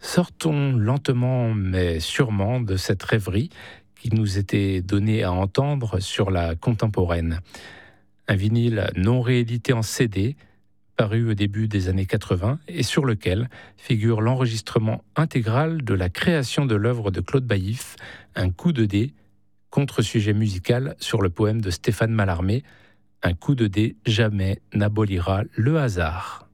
Sortons lentement mais sûrement de cette rêverie qui nous était donnée à entendre sur la contemporaine. Un vinyle non réédité en CD, paru au début des années 80 et sur lequel figure l'enregistrement intégral de la création de l'œuvre de Claude Baillif, Un coup de dé, contre-sujet musical sur le poème de Stéphane Mallarmé, Un coup de dé jamais n'abolira le hasard.